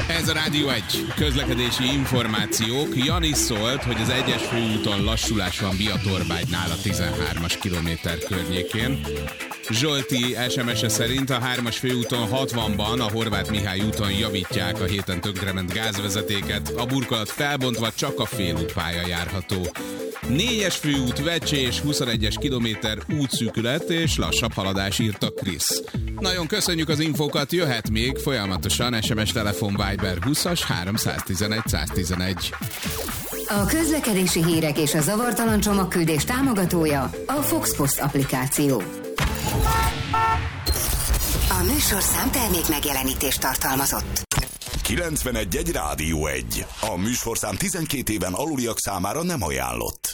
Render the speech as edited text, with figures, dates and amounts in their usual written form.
Ez a Rádió 1. Közlekedési információk. Jani szólt, hogy az 1-es főúton lassulás van Biatorbágynál a 13-as kilométer környékén. Zsolti SMS-e szerint a 3-as főúton 60-ban a Horváth Mihály úton javítják a héten tönkrement gázvezetéket. A burkolat felbontva csak a félútpálya járható. 4-es főút Vecsés, 21-es kilométer útszűkület és lassabb haladás, írta Krisz. Nagyon köszönjük az infókat, jöhet még folyamatosan SMS, telefon, Viber 20-as 311 111. A közlekedési hírek és a zavartalan csomagküldés támogatója a Foxpost applikáció. A műsorszám termék megjelenítést tartalmazott. 91.1 Rádió 1. A műsorszám 12 éven aluliak számára nem ajánlott.